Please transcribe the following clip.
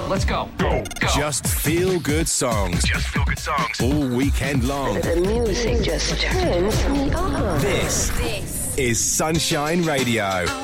Let's go. Go. Just feel good songs. Just feel good songs. All weekend long. The music just turns me on. This is Sunshine Radio.